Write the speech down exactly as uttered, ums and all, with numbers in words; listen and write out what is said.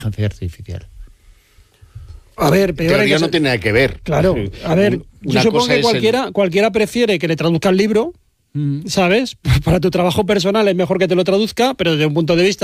inteligencia artificial. A ver, peor teoría que no se... tiene nada que ver. Claro, a ver, Una yo supongo cosa que es cualquiera, el... cualquiera prefiere que le traduzca el libro, ¿sabes? Para tu trabajo personal es mejor que te lo traduzca, pero desde un punto de vista